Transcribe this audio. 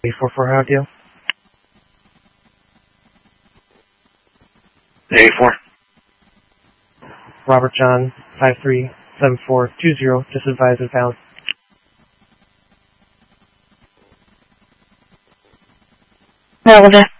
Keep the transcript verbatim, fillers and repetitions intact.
eight four four, how do you? eight four. Robert John, five three seven four two zero, just advised and found. Roger.